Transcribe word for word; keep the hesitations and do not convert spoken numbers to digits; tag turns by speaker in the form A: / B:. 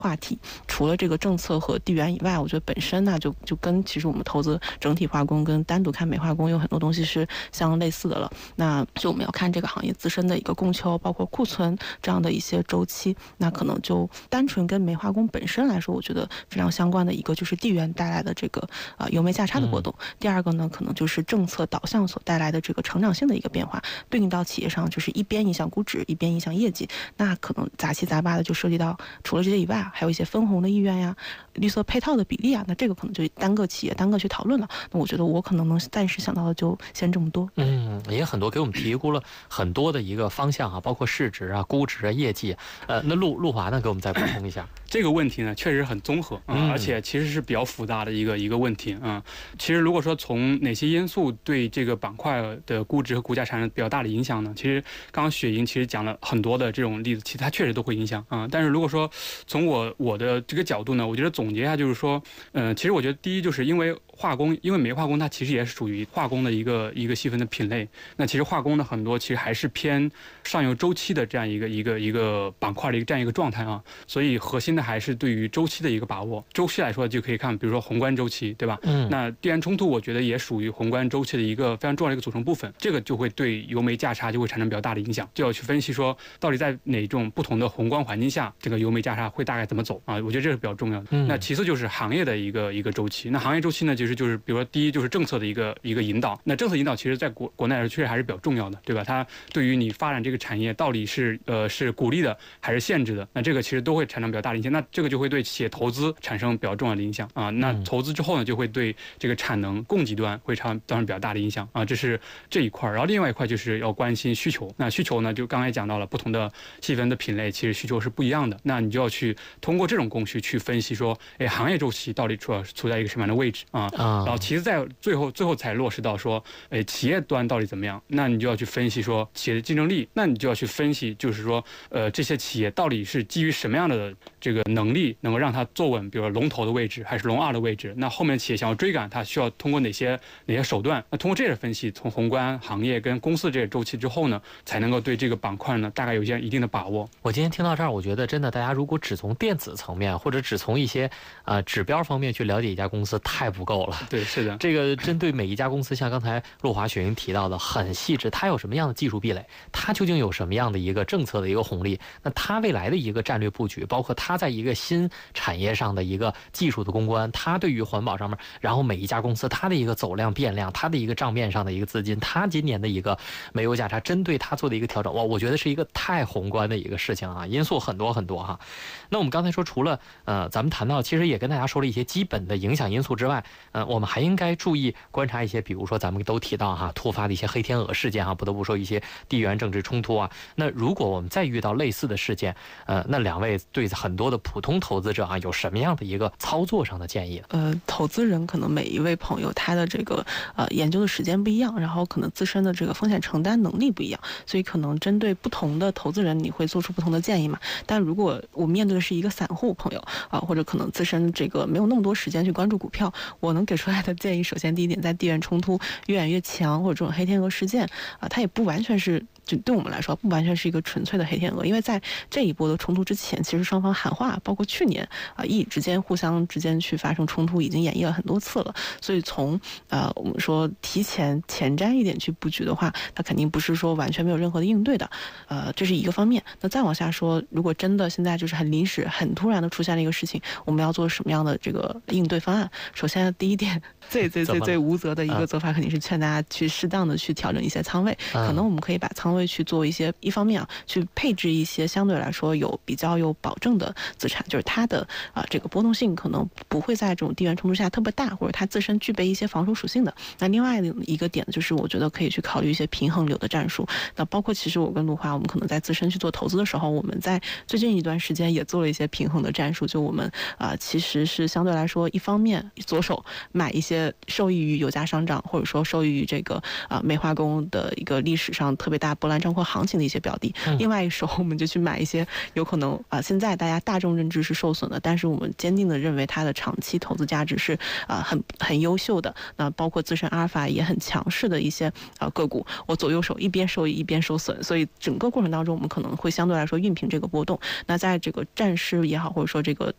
A: 话题。除了这个政策和地缘以外，我觉得本身呢就就跟其实我们投资整体化工跟单独看煤化工有很多东西是相类似的了。那就我们要看这个行业自身的一个供求，包括库存这样的一些周期。那可能就单纯跟煤化工本身来说，我觉得非常相关的一个就是地缘带来的这个呃油煤价差的波动。嗯、第二个呢，可能就是政策导向所带来的这个成长性的一个变化，对应到企业上就是一边影响估值，一边影响业绩。那可能杂七杂八的就涉及到除了这些以外，还有一些分红的意愿呀、绿色配套的比例啊，那这个可能就单个企业单个去讨论了。那我觉得我可能能暂时想到的就先这么多。
B: 嗯，也很多给我们提估了很多的一个方向啊，包括市值啊、估值啊、业绩。呃，那陆陆华呢，给我们再补充一下。
C: 这个问题呢，确实很综合啊、嗯，而且其实是比较复杂的一个一个问题啊。其实如果说从哪些因素对这个板块的估值和股价产生比较大的影响呢？其实刚刚雪莹其实讲了很多的这种例子，其实它确实都会影响啊。但是如果说从我我的这个角度呢，我觉得总结一下就是说，嗯、呃，其实我觉得第一就是因为化工，因为煤化工它其实也是属于化工的一个一个细分的品类。那其实化工的很多其实还是偏上游周期的这样一个一个一个板块的一个这样一个状态啊。所以核心的还是对于周期的一个把握。周期来说就可以看，比如说宏观周期，对吧？嗯。那地缘冲突，我觉得也属于宏观周期的一个非常重要的一个组成部分。这个就会对油煤价差就会产生比较大的影响，就要去分析说到底在哪种不同的宏观环境下，这个油煤价差会大概怎么走啊？我觉得这是比较重要的。嗯。那其次就是行业的一个一个周期。那行业周期呢，其实就是比如说第一就是政策的一个一个引导。那政策引导其实在国国内来说确实还是比较重要的，对吧？它对于你发展这个产业到底是呃是鼓励的还是限制的，那这个其实都会产生比较大的影响。那这个就会对企业投资产生比较重要的影响啊。那投资之后呢，就会对这个产能供给端会产造成比较大的影响啊。这是这一块。然后另外一块就是要关心需求。那需求呢，就刚才讲到了不同的细分的品类，其实需求是不一样的。那你就要去通过这种工序去分析说，哎，行业周期到底处处在一个什么样的位置啊？然后其实在最后最后才落实到说，哎，企业端到底怎么样？那你就要去分析说企业的竞争力。那你就要去分析，就是说，呃，这些企业到底是基于什么样的这个能力，能够让它坐稳，比如说龙头的位置还是龙二的位置？那后面企业想要追赶它，需要通过哪些哪些手段？那通过这些分析，从宏观行业跟公司这些周期之后呢，才能够对这个板块呢大概有一些一定的把握。
B: 我今天听到这儿，我觉得真的，大家如果只从电子层面或者只从一些呃指标方面去了解一家公司，太不够了。
C: 对，是的。
B: 这个针对每一家公司，像刚才陆华雪莹提到的，很细致，它有什么样的技术壁垒，它究竟有什么样的一个政策的一个红利，那它未来的一个战略布局，包括它在一个新产业上的一个技术的攻关，它对于环保上面，然后每一家公司它的一个走量变量，它的一个账面上的一个资金，它今年的一个煤油价差，针对它做的一个调整，哇，我觉得是一个太宏观的一个事情啊，因素很多很多哈。那我们刚才说，除了呃咱们谈到，其实也跟大家说了一些基本的影响因素之外，呃，我们还应该注意观察一些，比如说咱们都提到哈，突发的一些黑天鹅事件哈，不得不说一些地缘政治冲突啊。那如果我们再遇到类似的事件，呃，那两位对很多的普通投资者啊，有什么样的一个操作上的建议？
A: 呃，投资人可能每一位朋友他的这个呃研究的时间不一样，然后可能自身的这个风险承担能力不一样，所以可能针对不同的投资人，你会做出不同的建议嘛。但如果我面对的是一个散户朋友啊、呃，或者可能自身这个没有那么多时间去关注股票，我能给出来的建议，首先第一点，在地缘冲突越演越强或者这种黑天鹅事件啊、呃，它也不完全是。就对我们来说，不完全是一个纯粹的黑天鹅，因为在这一波的冲突之前，其实双方喊话，包括去年啊，意之间互相之间去发生冲突，已经演绎了很多次了。所以从呃我们说提前前瞻一点去布局的话，它肯定不是说完全没有任何的应对的，呃，这是一个方面。那再往下说，如果真的现在就是很临时、很突然的出现了一个事情，我们要做什么样的这个应对方案？首先，第一点，最最最最无责的一个做法，肯定是劝大家去适当的去调整一些仓位，可能我们可以把仓位去做一些，一方面啊，去配置一些相对来说有比较有保证的资产，就是它的啊、呃、这个波动性可能不会在这种地缘冲突下特别大，或者它自身具备一些防守属性的。那另外一个点就是，我觉得可以去考虑一些平衡流的战术。那包括其实我跟陆华，我们可能在自身去做投资的时候，我们在最近一段时间也做了一些平衡的战术。就我们啊、呃、其实是相对来说，一方面左手买一些受益于油价上涨，或者说受益于这个啊、呃、煤化工的一个历史上特别大波澜壮阔行情的一些标的，嗯、另外一手我们就去买一些有可能啊、呃、现在大家大众认知是受损的，但是我们坚定的认为它的长期投资价值是啊、呃、很很优秀的。那包括自身阿尔法也很强势的一些啊、呃、个股，我左右手一边受益一边受损，所以整个过程当中我们可能会相对来说熨平这个波动。那在这个战事也好，或者说这个